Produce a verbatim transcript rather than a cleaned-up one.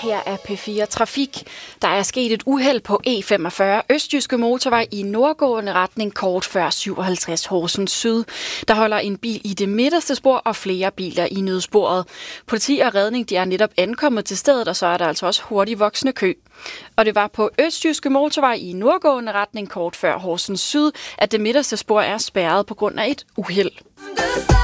her er P fire Trafik. Der er sket et uheld på E femogfyrre Østjyske Motorvej i nordgående retning kort før syvoghalvtreds Horsens Syd. Der holder en bil i det midterste spor og flere biler i nødsporet. Politi og redning de er netop ankommet til stedet, og så er der altså også hurtigt voksende kø. Og det var på Østjyske Motorvej i nordgående retning kort før Horsens Syd, at det midterste spor er spærret på grund af et uheld.